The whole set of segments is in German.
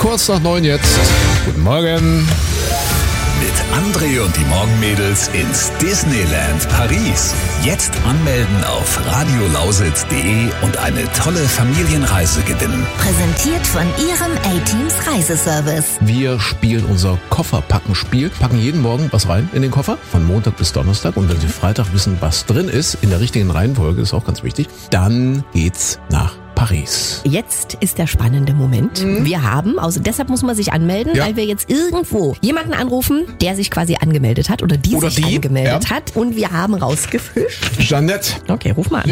kurz nach 9 jetzt. Guten Morgen. Mit André und die Morgenmädels ins Disneyland Paris. Jetzt anmelden auf radiolausitz.de und eine tolle Familienreise gewinnen. Präsentiert von Ihrem A-Teams Reiseservice. Wir spielen unser Kofferpackenspiel. Packen jeden Morgen was rein in den Koffer, von Montag bis Donnerstag. Und wenn Sie Freitag wissen, was drin ist, in der richtigen Reihenfolge, ist auch ganz wichtig, dann geht's nach Paris. Jetzt ist der spannende Moment. Wir haben, deshalb muss man sich anmelden, weil wir jetzt irgendwo jemanden anrufen, der sich quasi angemeldet hat oder die sich angemeldet hat. Und wir haben rausgefischt. Jeanette. Okay, ruf mal an.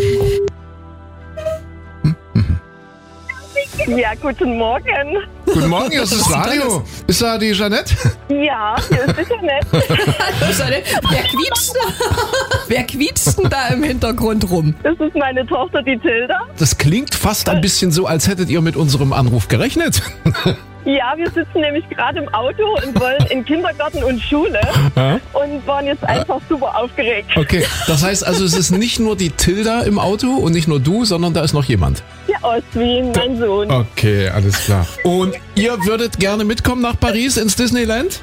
Ja, guten Morgen. Guten Morgen, hier ist das Radio. Ist da die Jeanette? Ja, hier ist sicher nett. Wer quietscht denn da im Hintergrund rum? Das ist meine Tochter, die Tilda. Das klingt fast ein bisschen so, als hättet ihr mit unserem Anruf gerechnet. Ja, wir sitzen nämlich gerade im Auto und wollen in Kindergarten und Schule und waren jetzt einfach super aufgeregt. Okay, das heißt also, es ist nicht nur die Tilda im Auto und nicht nur du, sondern da ist noch jemand. Ja, Ostwien, mein Sohn. Okay, alles klar. Und ihr würdet gerne mitkommen nach Paris ins Disneyland?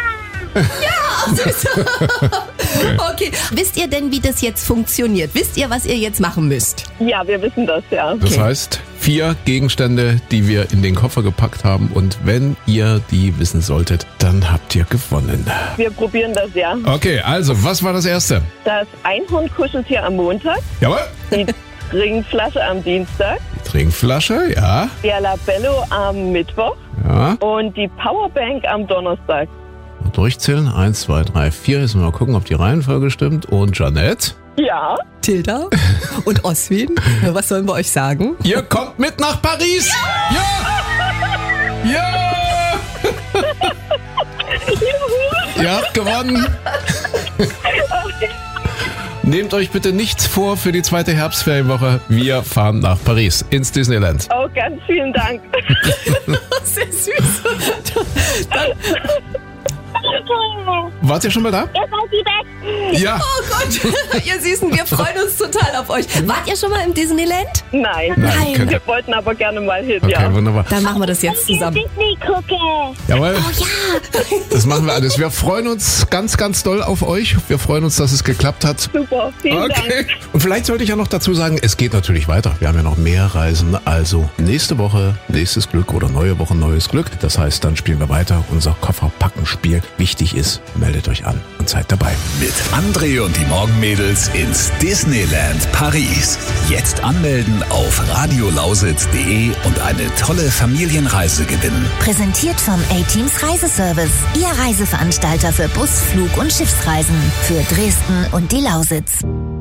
Okay. Wisst ihr denn, wie das jetzt funktioniert? Wisst ihr, was ihr jetzt machen müsst? Ja, wir wissen das, ja. Das heißt, 4 Gegenstände, die wir in den Koffer gepackt haben. Und wenn ihr die wissen solltet, dann habt ihr gewonnen. Wir probieren das, ja. Okay, also, was war das Erste? Das Einhorn-Kuscheltier am Montag, Jawohl. die Trinkflasche am Dienstag, Die Trinkflasche, ja. der Labello am Mittwoch Ja. und die Powerbank am Donnerstag. Mal durchzählen. 1, 2, 3, 4. Jetzt mal gucken, ob die Reihenfolge stimmt. Und Jeanette? Ja. Tilda und Oswin, was sollen wir euch sagen? Ihr kommt mit nach Paris! Ja! Ja! Ihr habt gewonnen! Nehmt euch bitte nichts vor für die zweite Herbstferienwoche. Wir fahren nach Paris, ins Disneyland. Oh, ganz vielen Dank. Sehr süß. Wart ihr schon mal da? Ihr seid die Besten. Ja. Oh Gott, ihr Süßen, wir freuen uns total auf euch. Wart ihr schon mal im Disneyland? Nein. Nein. Wir wollten aber gerne mal hin, Okay, ja. wunderbar. Dann machen wir das jetzt zusammen. Disney gucken. Jawohl. Oh ja. Das machen wir alles. Wir freuen uns ganz, ganz doll auf euch. Wir freuen uns, dass es geklappt hat. Super, vielen Dank. Und vielleicht sollte ich ja noch dazu sagen, es geht natürlich weiter. Wir haben ja noch mehr Reisen. Also nächste Woche nächstes Glück oder neue Woche neues Glück. Das heißt, dann spielen wir weiter unser Kofferpackenspiel. Wichtig ist, meldet euch an und seid dabei. Mit André und die Morgenmädels ins Disneyland Paris. Jetzt anmelden auf radiolausitz.de und eine tolle Familienreise gewinnen. Präsentiert vom A-Teams Reiseservice. Ihr Reiseveranstalter für Bus-, Flug- und Schiffsreisen. Für Dresden und die Lausitz.